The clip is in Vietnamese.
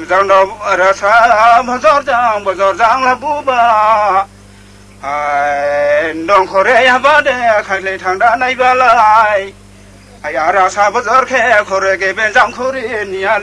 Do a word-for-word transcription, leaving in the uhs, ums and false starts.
giang đầu ra xa mà gió giang mà gió giang là bù ba ai đông khổ rê ya ba đê khai lê thằng đã nay ba lại ai ra xa mà gió khe khổ rê cái bên giang khổ rê nia